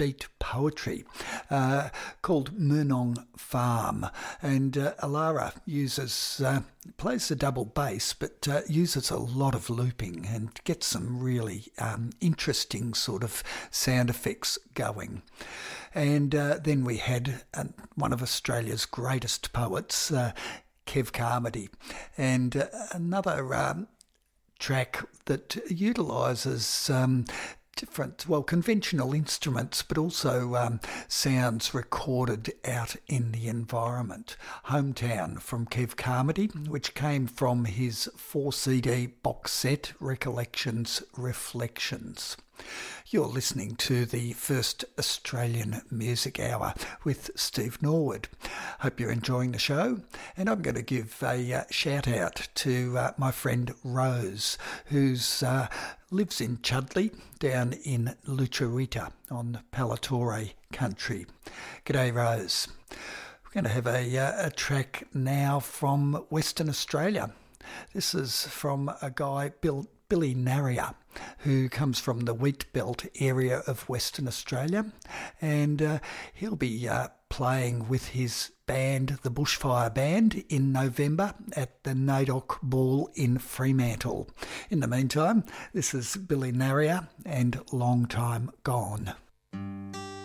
beat poetry called Murnong Farm. And Alara plays the double bass, but uses a lot of looping and gets some really interesting sort of sound effects going. And then we had one of Australia's greatest poets, Kev Carmody, and another track that utilises different, conventional instruments, but also sounds recorded out in the environment. Hometown from Kev Carmody, which came from his 4-CD box set, Recollections, Reflections. You're listening to the first Australian Music Hour with Steve Norwood. Hope you're enjoying the show, and I'm going to give a shout out to my friend Rose, who's lives in Chudley down in Lucerita on Palatore country. G'day, Rose. We're going to have a track now from Western Australia. This is from a guy, Billy Narrier, who comes from the Wheat Belt area of Western Australia, and he'll be playing with his band, the Bushfire Band, in November at the NAIDOC Ball in Fremantle. In the meantime, this is Billy Narrier and Long Time Gone.